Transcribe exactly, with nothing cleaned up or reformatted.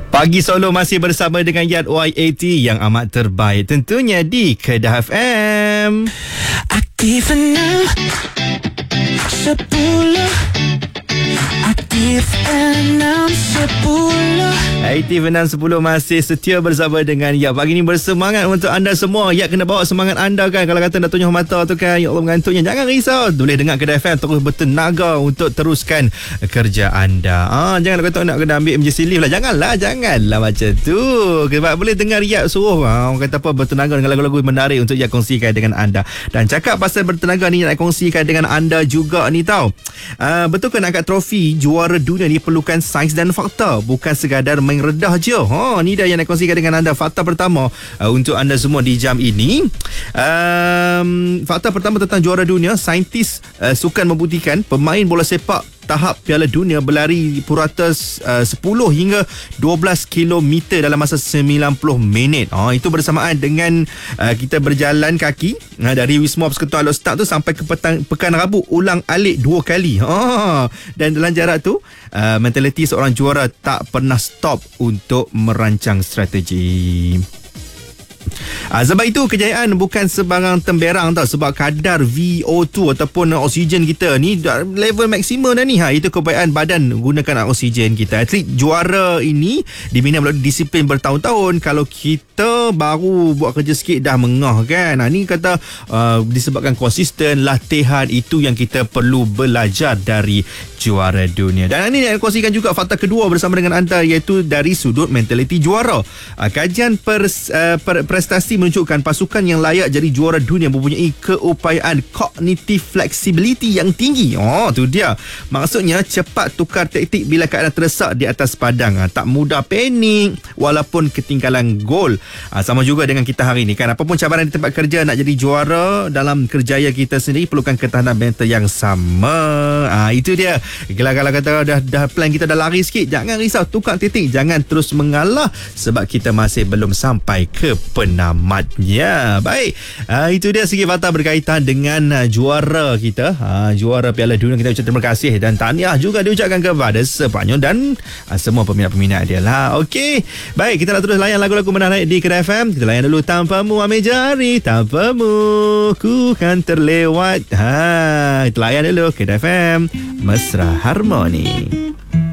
Pagi Solo masih bersama dengan Yat Y A T yang amat terbaik tentunya di Kedah F M. Aktif enam sepuluh, Aktif enam sepuluh. Aktif enam sepuluh masih setia bersama dengan Yat. Pagi ni bersemangat untuk anda semua. Yat kena bawa semangat anda kan. Kalau kata dah tunyuh mata tu kan, ya Allah mengantuknya, jangan risau. Boleh dengar Kedah F M, terus bertenaga untuk teruskan kerja anda. Ah, jangan kata nak kena ambil emergency leave lah. Janganlah, janganlah macam tu. Sebab boleh dengar Yat suruh. Ah, orang kata apa, bertenaga dengan lagu-lagu menarik untuk Yat kongsikan dengan anda. Dan cakap pasal bertenaga ni, nak kongsikan dengan anda juga ni tau. Ah, betul ke nak angkat trofi juara dunia ni perlukan sains dan fakta, bukan sekadar main redah je. Ha, ni dah yang nak kongsikan dengan anda. Fakta pertama uh, untuk anda semua di jam ini. Um, fakta pertama tentang juara dunia, saintis uh, sukan membuktikan pemain bola sepak tahap Piala Dunia berlari purata uh, sepuluh hingga dua belas kilometer dalam masa sembilan puluh minit. Oh, itu bersamaan dengan uh, kita berjalan kaki uh, dari Wisma Persekutuan Alor Start tu sampai ke petang, Pekan Rabu ulang alik dua kali. Oh, dan dalam jarak tu uh, mentaliti seorang juara tak pernah stop untuk merancang strategi. Ah, sebab itu kejayaan bukan sebarang temberang tau, sebab kadar V O dua ataupun oksigen kita ni dah level maksimum dah ni. Ha, itu keupayaan badan gunakan oksigen kita. Atlet juara ini dibina melalui disiplin bertahun-tahun. Kalau kita baru buat kerja sikit dah mengah kan. Ha, ni kata uh, disebabkan konsisten latihan, itu yang kita perlu belajar dari juara dunia. Dan ini nak kongsikan juga fakta kedua bersama dengan anda, iaitu dari sudut mentaliti juara. Uh, kajian pers, uh, per, prestasi menunjukkan pasukan yang layak jadi juara dunia mempunyai keupayaan cognitive flexibility yang tinggi. Oh, tu dia. Maksudnya cepat tukar taktik bila keadaan terdesak di atas padang. Ha, tak mudah panik walaupun ketinggalan gol. Ha, sama juga dengan kita hari ni kan. Apapun cabaran di tempat kerja, nak jadi juara dalam kerjaya kita sendiri perlukan ketahanan mental yang sama. Ha, itu dia. Kalau kata dah, dah plan kita dah lari sikit, jangan risau, tukar taktik. Jangan terus mengalah sebab kita masih belum sampai ke penamatnya. Baik, uh, itu dia segi fakta berkaitan dengan uh, juara kita, uh, juara Piala Dunia. Kita ucap terima kasih dan tahniah juga diucapkan kepada Sepanyol dan uh, semua peminat-peminat dia lah. Okey, baik, kita nak terus layan lagu-lagu menarik di Kedah F M. Kita layan dulu Tanpamu Ambil Jari, Tanpamu Ku Kan Terlewat. Ha, kita layan dulu Kedah F M, Mesra Harmoni.